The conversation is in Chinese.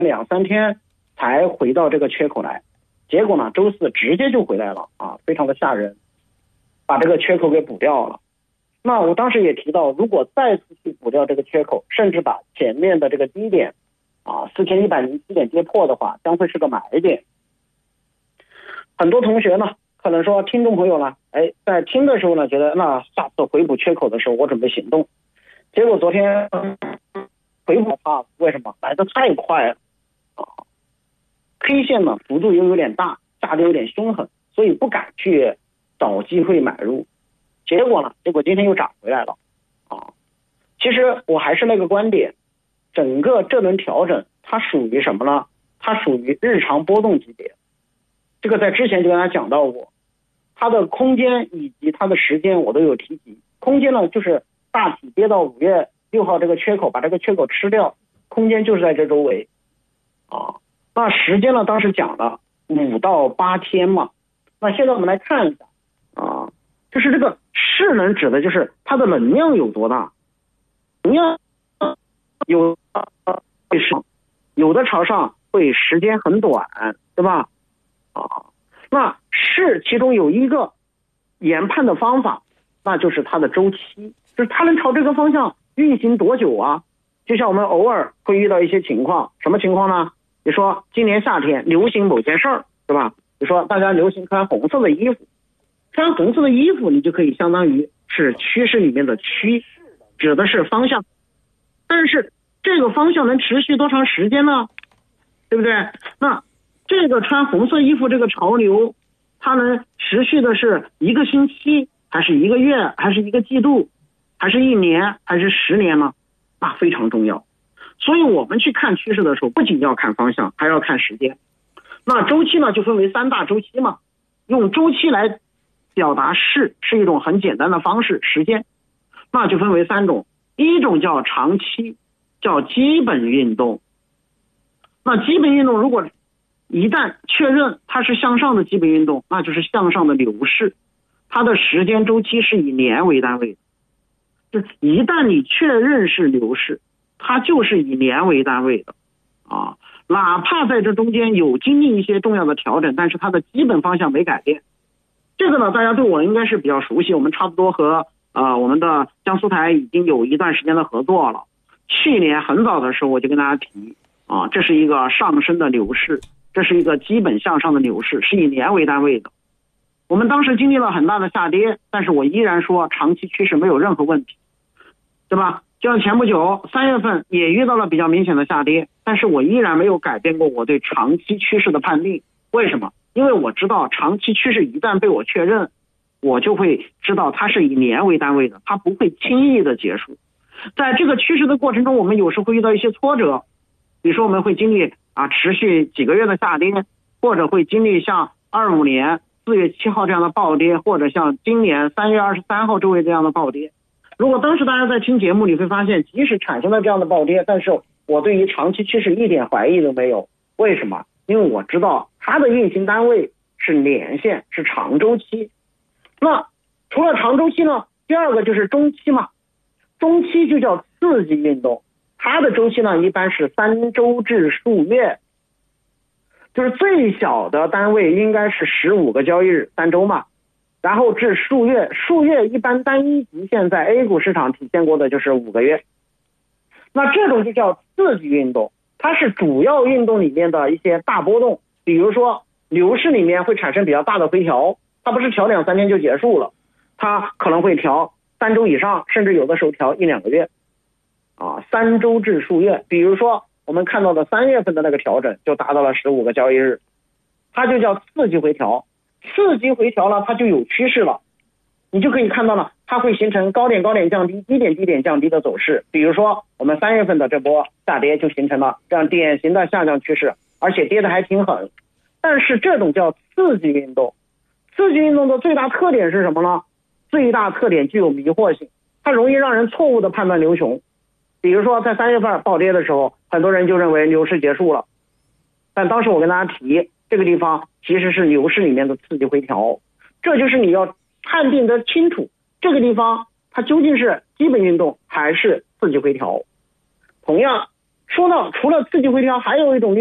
2、3天才回到这个缺口来，结果呢，周四直接就回来了啊，非常的吓人，把这个缺口给补掉了。那我当时也提到，如果再次去补掉这个缺口，甚至把前面的这个低点4107点跌破的话，将会是个买点。很多同学呢，可能说听众朋友呢，在听的时候呢，觉得那下次回补缺口的时候，我准备行动。结果昨天回补它，为什么来得太快了啊？K 线呢幅度又有点大，下跌有点凶狠，所以不敢去找机会买入。结果今天又涨回来了啊！其实我还是那个观点，整个这轮调整它属于什么呢？它属于日常波动级别。这个在之前就跟大家讲到过，它的空间以及它的时间我都有提及。空间呢就是大体跌到5月6号这个缺口，把这个缺口吃掉，空间就是在这周围啊。那时间呢，当时讲了5到8天嘛。那现在我们来看一下啊，就是这个势能指的就是它的能量有多大，能量有的朝上会时间很短，对吧？那势其中有一个研判的方法，那就是它的周期，就是它能朝这个方向运行多久啊？就像我们偶尔会遇到一些情况，什么情况呢？你说今年夏天流行某件事儿，对吧？你说大家流行穿红色的衣服，穿红色的衣服，你就可以相当于是趋势里面的趋，指的是方向。但是这个方向能持续多长时间呢？对不对？那这个穿红色衣服这个潮流，它能持续的是1个星期，还是1个月，还是1个季度，还是1年，还是10年呢？那非常重要。所以我们去看趋势的时候，不仅要看方向，还要看时间。那周期呢，就分为3大周期嘛。用周期来表达势是一种很简单的方式，时间那就分为3种。一种叫长期，叫基本运动。那基本运动如果一旦确认它是向上的基本运动，那就是向上的牛市，它的时间周期是以年为单位的。就一旦你确认是牛市，它就是以年为单位的啊。哪怕在这中间有经历一些重要的调整，但是它的基本方向没改变。这个呢，大家对我应该是比较熟悉，我们差不多和我们的江苏台已经有一段时间的合作了。去年很早的时候我就跟大家提啊，这是一个上升的牛市，这是一个基本向上的牛市，是以年为单位的。我们当时经历了很大的下跌，但是我依然说长期趋势没有任何问题，对吧？就像前不久3月份也遇到了比较明显的下跌，但是我依然没有改变过我对长期趋势的判定。为什么？因为我知道长期趋势一旦被我确认，我就会知道它是以年为单位的，它不会轻易的结束。在这个趋势的过程中，我们有时会遇到一些挫折，比如说我们会经历持续几个月的下跌，或者会经历像25年4月7号这样的暴跌，或者像今年3月23号周围这样的暴跌。如果当时大家在听节目，你会发现即使产生了这样的暴跌，但是我对于长期趋势一点怀疑都没有。为什么？因为我知道它的运行单位是年线，是长周期。那除了长周期呢，第二个就是中期嘛。中期就叫刺激运动，它的周期呢一般是3周至数月，就是最小的单位应该是15个交易日，3周嘛，然后至数月，数月一般单一极限在 A 股市场体现过的就是5个月。那这种就叫刺激运动，它是主要运动里面的一些大波动，比如说牛市里面会产生比较大的回调，它不是调2-3天就结束了，它可能会调3周以上，甚至有的时候调1-2个月3周至数月。比如说我们看到的3月份的那个调整就达到了15个交易日，它就叫刺激回调。刺激回调了，它就有趋势了，你就可以看到了，它会形成高点高点降低，低点低点降低的走势。比如说我们3月份的这波下跌就形成了这样典型的下降趋势，而且跌得还挺狠。但是这种叫刺激运动，刺激运动的最大特点是什么呢？最大特点具有迷惑性，它容易让人错误的判断牛熊。比如说在3月份暴跌的时候，很多人就认为牛市结束了，但当时我跟大家提，这个地方其实是牛市里面的刺激回调。这就是你要判定得清楚这个地方它究竟是基本运动还是刺激回调。同样说到除了刺激回调，还有一种